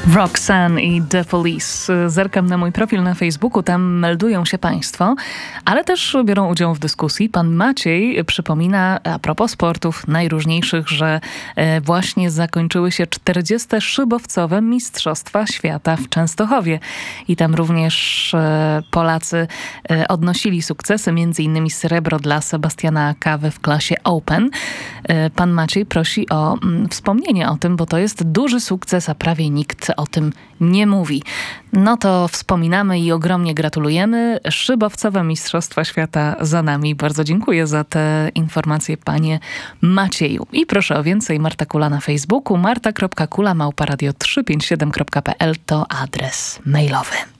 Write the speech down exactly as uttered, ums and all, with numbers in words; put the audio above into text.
Roxanne i The Police. Zerkam na mój profil na Facebooku, tam meldują się państwo, ale też biorą udział w dyskusji. Pan Maciej przypomina a propos sportów najróżniejszych, że właśnie zakończyły się czterdzieste szybowcowe Mistrzostwa Świata w Częstochowie. I tam również Polacy odnosili sukcesy, między innymi srebro dla Sebastiana Kawy w klasie Open. Pan Maciej prosi o wspomnienie o tym, bo to jest duży sukces, a prawie nikt o tym nie mówi. No to wspominamy i ogromnie gratulujemy. Szybowcowe Mistrzostwa Świata za nami. Bardzo dziękuję za te informacje, panie Macieju. I proszę o więcej. Marta Kula na Facebooku. marta kropka kula małpa radio trzysta pięćdziesiąt siedem kropka p l to adres mailowy.